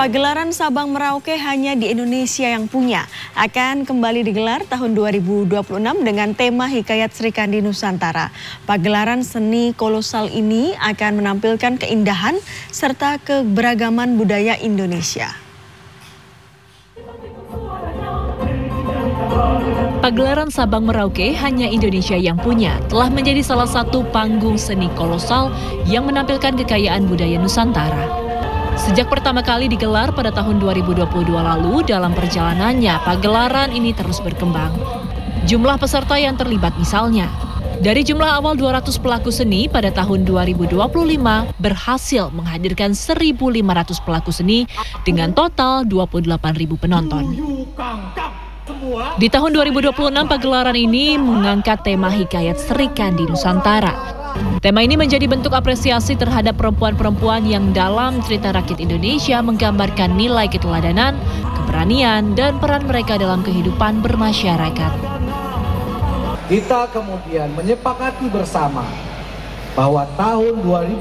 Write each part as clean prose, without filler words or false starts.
Pagelaran Sabang Merauke hanya di Indonesia yang punya akan kembali digelar tahun 2026 dengan tema Hikayat Srikandi Nusantara. Pagelaran seni kolosal ini akan menampilkan keindahan serta keberagaman budaya Indonesia. Pagelaran Sabang Merauke hanya Indonesia yang punya telah menjadi salah satu panggung seni kolosal yang menampilkan kekayaan budaya Nusantara. Sejak pertama kali digelar pada tahun 2022 lalu, dalam perjalanannya pagelaran ini terus berkembang. Jumlah peserta yang terlibat misalnya, dari jumlah awal 200 pelaku seni pada tahun 2025 berhasil menghadirkan 1.500 pelaku seni dengan total 28.000 penonton. Di tahun 2026 pagelaran ini mengangkat tema Hikayat Srikandi Nusantara. Tema ini menjadi bentuk apresiasi terhadap perempuan-perempuan yang dalam cerita rakyat Indonesia menggambarkan nilai keteladanan, keberanian, dan peran mereka dalam kehidupan bermasyarakat. Kita kemudian menyepakati bersama bahwa tahun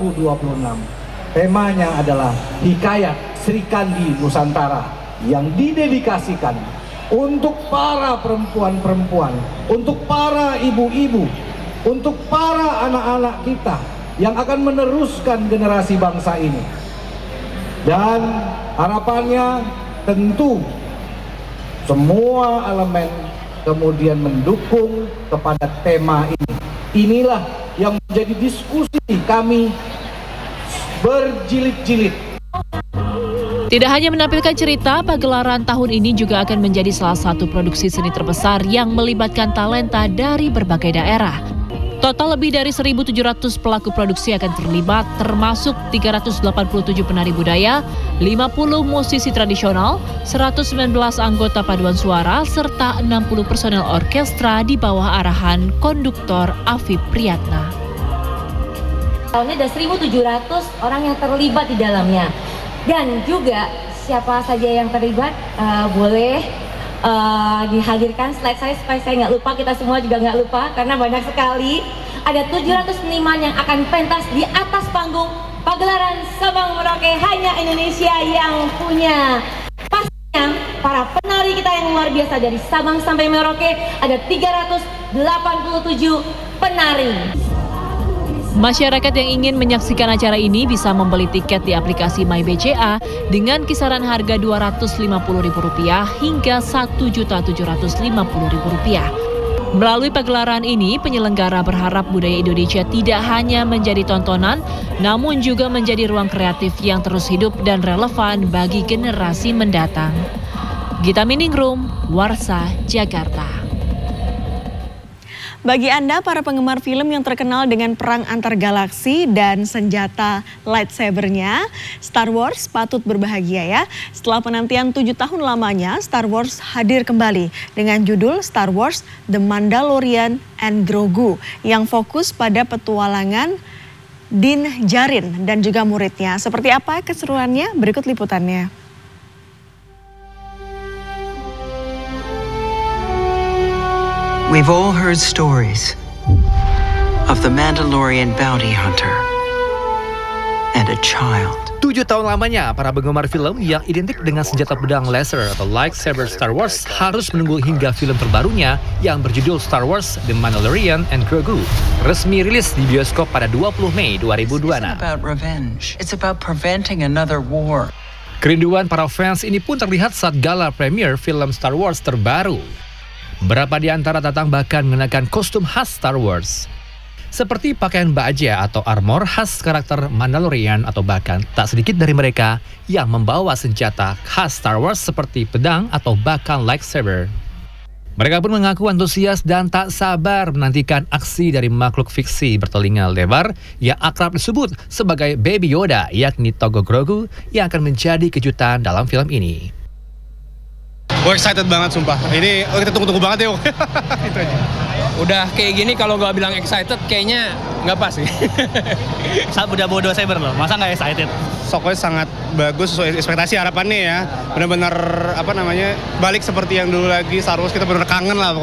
2026 temanya adalah Hikayat Srikandi Nusantara yang didedikasikan untuk para perempuan-perempuan, untuk para ibu-ibu, untuk para anak-anak kita yang akan meneruskan generasi bangsa ini. Dan harapannya tentu semua elemen kemudian mendukung kepada tema ini. Inilah yang menjadi diskusi kami berjilid-jilid. Tidak hanya menampilkan cerita, pagelaran tahun ini juga akan menjadi salah satu produksi seni terbesar yang melibatkan talenta dari berbagai daerah. Total lebih dari 1.700 pelaku produksi akan terlibat, termasuk 387 penari budaya, 50 musisi tradisional, 119 anggota paduan suara, serta 60 personel orkestra di bawah arahan konduktor Afif Priyatna. Tahunnya ada 1.700 orang yang terlibat di dalamnya. Dan juga siapa saja yang terlibat boleh dihadirkan slide saya supaya saya nggak lupa, kita semua juga nggak lupa karena banyak sekali. Ada 700 seniman yang akan pentas di atas panggung Pagelaran Sabang Merauke hanya Indonesia yang punya. Pastinya para penari kita yang luar biasa dari Sabang sampai Merauke ada 387 penari. Masyarakat yang ingin menyaksikan acara ini bisa membeli tiket di aplikasi MyBCA dengan kisaran harga Rp250.000 hingga Rp1.750.000. Melalui pagelaran ini, penyelenggara berharap budaya Indonesia tidak hanya menjadi tontonan, namun juga menjadi ruang kreatif yang terus hidup dan relevan bagi generasi mendatang. Gita Miningrum, Warsa, Jakarta. Bagi Anda para penggemar film yang terkenal dengan perang antar galaksi dan senjata lightsabernya, Star Wars patut berbahagia ya. Setelah penantian 7 tahun lamanya, Star Wars hadir kembali dengan judul Star Wars The Mandalorian and Grogu yang fokus pada petualangan Din Djarin dan juga muridnya. Seperti apa keseruannya? Berikut liputannya. We've all heard stories of the Mandalorian bounty hunter and a child. 7 tahun lamanya, para penggemar film yang identik dengan senjata pedang laser atau lightsaber Star Wars harus menunggu hingga film terbarunya yang berjudul Star Wars The Mandalorian and Grogu resmi rilis di bioskop pada 20 Mei 2026. It's about revenge. It's about preventing another war. Kerinduan para fans ini pun terlihat saat gala premier film Star Wars terbaru. Beberapa di antara datang bahkan mengenakan kostum khas Star Wars, seperti pakaian baja atau armor khas karakter Mandalorian, atau bahkan tak sedikit dari mereka yang membawa senjata khas Star Wars seperti pedang atau bahkan lightsaber. Mereka pun mengaku antusias dan tak sabar menantikan aksi dari makhluk fiksi bertelinga lebar yang akrab disebut sebagai Baby Yoda, yakni Togo Grogu, yang akan menjadi kejutan dalam film ini. Gue excited banget sumpah. Ini kita tunggu-tunggu banget ya. Itu aja. Udah kayak gini kalau gak bilang excited kayaknya nggak pas sih. Saat udah bawa 2 saber loh, masa nggak excited? Soknya sangat bagus sesuai ekspektasi harapannya ya. Benar-benar balik seperti yang dulu lagi Star Wars, kita benar kangen lah.